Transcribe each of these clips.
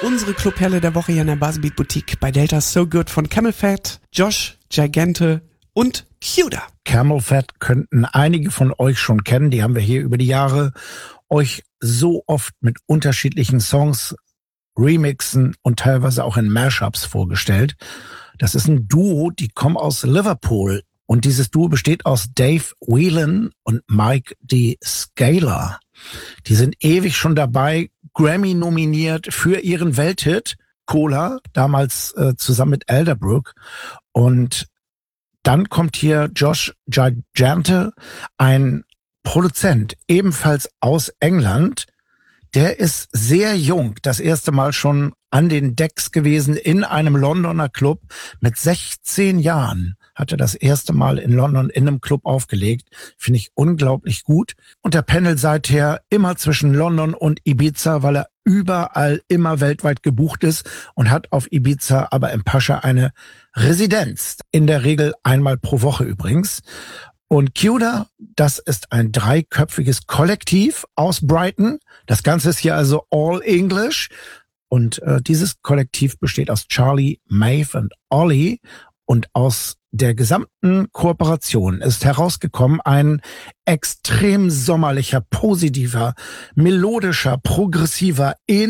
Unsere Clubperle der Woche hier in der Buzzbeat Boutique bei Delta So Good von Camel Fat, Josh, Gigante und Cuda. Camel Fat könnten einige von euch schon kennen. Die haben wir hier über die Jahre euch so oft mit unterschiedlichen Songs, Remixen und teilweise auch in Mashups vorgestellt. Das ist ein Duo, die kommen aus Liverpool. Und dieses Duo besteht aus Dave Whelan und Mike D. Scaler. Die sind ewig schon dabei, Grammy nominiert für ihren Welthit Cola, damals zusammen mit Elderbrook. Und dann kommt hier Josh Gigante, ein Produzent, ebenfalls aus England. Der ist sehr jung, das erste Mal schon an den Decks gewesen in einem Londoner Club. Mit 16 Jahren hat er das erste Mal in London in einem Club aufgelegt. Finde ich unglaublich gut. Und der pendelt seither immer zwischen London und Ibiza, weil er überall immer weltweit gebucht ist und hat auf Ibiza aber im Pascha eine Residenz. In der Regel einmal pro Woche übrigens. Und Cuda, das ist ein 3-köpfiges Kollektiv aus Brighton. Das Ganze ist hier also all English. Und dieses Kollektiv besteht aus Charlie, Maeve und Ollie. Und aus der gesamten Kooperation ist herausgekommen ein extrem sommerlicher, positiver, melodischer, progressiver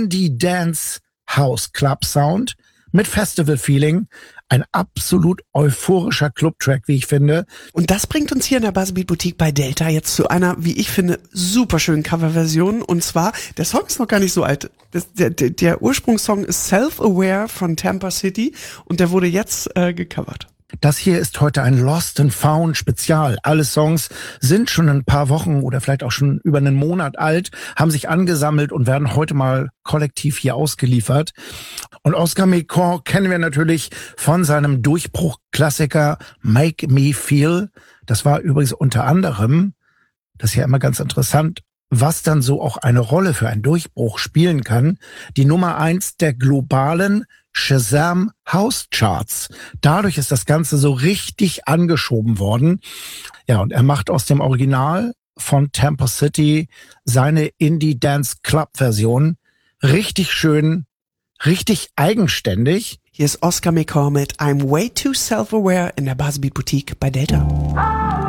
Indie-Dance-House-Club-Sound mit Festival-Feeling. Ein absolut euphorischer Club-Track, wie ich finde. Und das bringt uns hier in der Buzzbeat Boutique bei Delta jetzt zu einer, wie ich finde, super schönen Coverversion. Und zwar, der Song ist noch gar nicht so alt. Der Ursprungssong ist Self-Aware von Tampa City und der wurde jetzt gecovert. Das hier ist heute ein Lost and Found Spezial. Alle Songs sind schon ein paar Wochen oder vielleicht auch schon über einen Monat alt, haben sich angesammelt und werden heute mal kollektiv hier ausgeliefert. Und Oscar Mekong kennen wir natürlich von seinem Durchbruch-Klassiker Make Me Feel. Das war übrigens unter anderem, das ist ja immer ganz interessant, was dann so auch eine Rolle für einen Durchbruch spielen kann, die Nummer 1 der globalen Shazam House Charts. Dadurch ist das Ganze so richtig angeschoben worden. Ja, und er macht aus dem Original von Tampa City seine Indie Dance Club Version richtig schön, richtig eigenständig. Hier ist Oscar Mekong mit I'm Way Too Self-Aware in der Buzzbeat Boutique bei Delta.